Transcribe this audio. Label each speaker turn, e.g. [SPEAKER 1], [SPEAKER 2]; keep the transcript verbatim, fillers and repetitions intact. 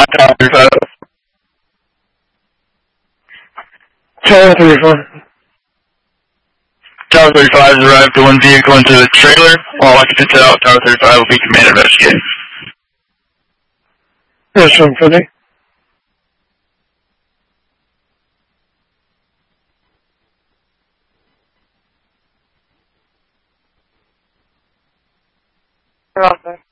[SPEAKER 1] Tower thirty-five. Tower thirty-five. Tower thirty-five has arrived to one vehicle into the trailer. All occupants out. Tower thirty-five will be commanded investigated. Yes, one fifty.
[SPEAKER 2] Roger.